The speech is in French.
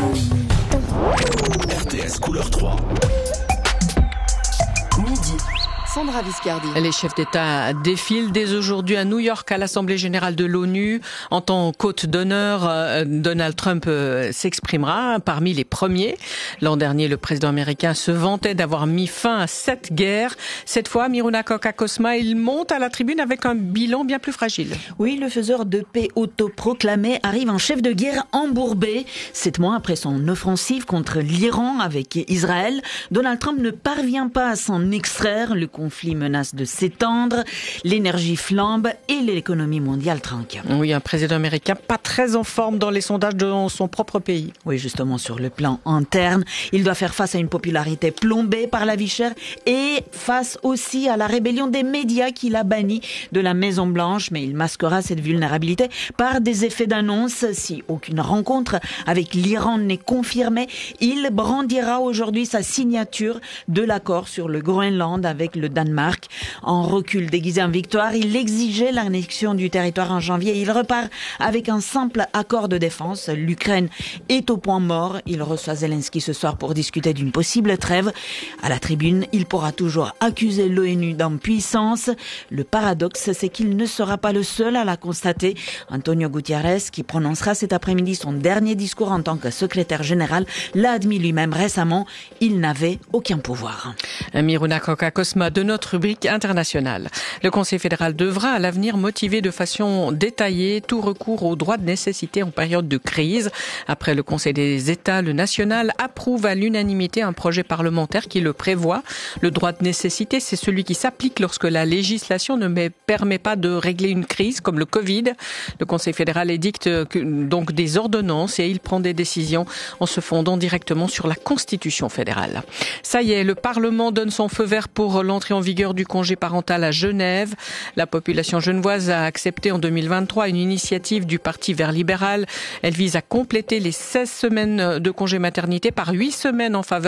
RTS couleur 3. Midi. Sandra Viscardi. Les chefs d'État défilent dès aujourd'hui à New York à l'Assemblée générale de l'ONU. En tant qu'hôte d'honneur, Donald Trump s'exprimera parmi les premiers. L'an dernier, le président américain se vantait d'avoir mis fin à 7 guerres. Cette fois, Miruna Kokakosma, il monte à la tribune avec un bilan bien plus fragile. Oui, le faiseur de paix autoproclamé arrive en chef de guerre embourbé. 7 mois après son offensive contre l'Iran avec Israël, Donald Trump ne parvient pas à s'en extraire. Le conflit menace de s'étendre, l'énergie flambe et l'économie mondiale trinque. Oui, un président américain pas très en forme dans les sondages de son propre pays. Oui, justement, sur le plan interne, il doit faire face à une popularité plombée par la vie chère et face aussi à la rébellion des médias qu'il a bannis de la Maison-Blanche. Mais il masquera cette vulnérabilité par des effets d'annonce. Si aucune rencontre avec l'Iran n'est confirmée, il brandira aujourd'hui sa signature de l'accord sur le Groenland avec le Danemark. En recul déguisé en victoire, il exigeait l'annexion du territoire en janvier. Il repart avec un simple accord de défense. L'Ukraine est au point mort. Il reçoit Zelensky ce soir pour discuter d'une possible trêve. À la tribune, il pourra toujours accuser l'ONU d'impuissance. Le paradoxe, c'est qu'il ne sera pas le seul à la constater. Antonio Guterres, qui prononcera cet après-midi son dernier discours en tant que secrétaire général, l'a admis lui-même récemment. Il n'avait aucun pouvoir. Miruna Kokakosma de notre rubrique internationale. Le Conseil fédéral devra à l'avenir motiver de façon détaillée tout recours aux droits de nécessité en période de crise. Après le Conseil des États, le national approuve à l'unanimité un projet parlementaire qui le prévoit. Le droit de nécessité, c'est celui qui s'applique lorsque la législation ne permet pas de régler une crise comme le Covid. Le Conseil fédéral édicte donc des ordonnances et il prend des décisions en se fondant directement sur la Constitution fédérale. Ça y est, le Parlement donne son feu vert pour l'entrée en vigueur du congé parental à Genève. La population genevoise a accepté en 2023 une initiative du Parti vert libéral. Elle vise à compléter les 16 semaines de congé maternité par 8 semaines en faveur